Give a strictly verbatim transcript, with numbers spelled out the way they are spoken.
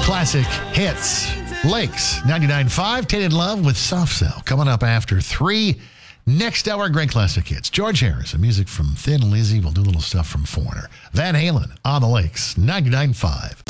Classic hits. Lakes ninety-nine point five. Tainted Love with Soft Cell. Coming up after three. Next hour, great classic hits. George Harrison, music from Thin Lizzy. We'll do a little stuff from Foreigner. Van Halen on the Lakes ninety-nine point five.